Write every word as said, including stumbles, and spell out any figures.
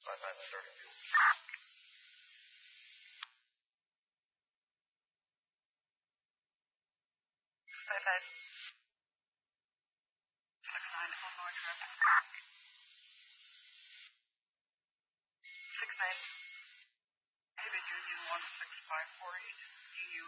five nine starting fuel. Five five. Six nine, Illinois traffic. Six nine.